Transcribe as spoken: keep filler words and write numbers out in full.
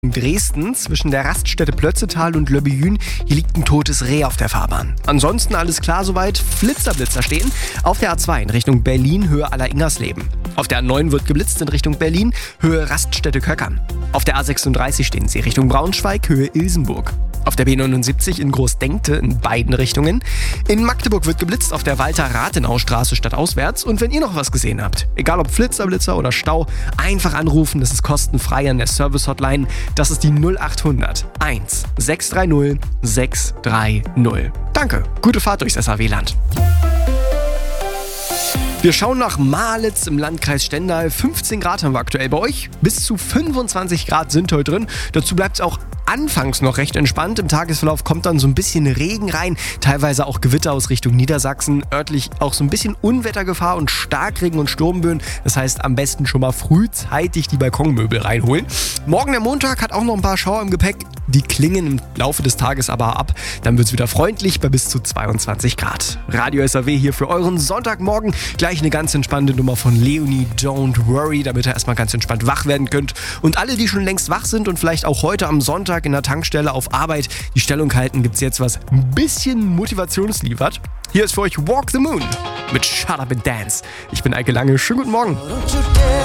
Dresden zwischen der Raststätte Plötzetal und Löbbejün. Hier liegt ein totes Reh auf der Fahrbahn. Ansonsten alles klar soweit. Flitzer-Blitzer stehen. Auf der A zwei in Richtung Berlin, Höhe Aller-Ingersleben. Auf der A neun wird geblitzt in Richtung Berlin, Höhe Raststätte Köckern. Auf der A sechsunddreißig stehen sie Richtung Braunschweig, Höhe Ilsenburg. Auf der B neunundsiebzig in Großdenkte in beiden Richtungen. In Magdeburg wird geblitzt auf der Walter-Rathenau-Straße stadtauswärts. Und wenn ihr noch was gesehen habt, egal ob Flitzer, Blitzer oder Stau, einfach anrufen. Das ist kostenfrei an der Service-Hotline. Das ist die null acht hundert eins sechs drei null sechs drei null. Danke, gute Fahrt durchs S H W-Land. Wir schauen nach Malitz im Landkreis Stendal. fünfzehn Grad haben wir aktuell bei euch. Bis zu fünfundzwanzig Grad sind heute drin. Dazu bleibt es auch anfangs noch recht entspannt. Im Tagesverlauf kommt dann so ein bisschen Regen rein. Teilweise auch Gewitter aus Richtung Niedersachsen. Örtlich auch so ein bisschen Unwettergefahr und Starkregen und Sturmböen. Das heißt, am besten schon mal frühzeitig die Balkonmöbel reinholen. Morgen der Montag hat auch noch ein paar Schauer im Gepäck. Die klingen im Laufe des Tages aber ab. Dann wird es wieder freundlich bei bis zu zweiundzwanzig Grad. Radio S H W hier für euren Sonntagmorgen. Gleich eine ganz entspannte Nummer von Leonie, Don't Worry, damit ihr erstmal ganz entspannt wach werden könnt. Und alle, die schon längst wach sind und vielleicht auch heute am Sonntag in der Tankstelle auf Arbeit die Stellung halten, gibt es jetzt was ein bisschen Motivationsliefert. Hier ist für euch Walk the Moon mit Shut Up and Dance. Ich bin Eike Lange. Schönen guten Morgen.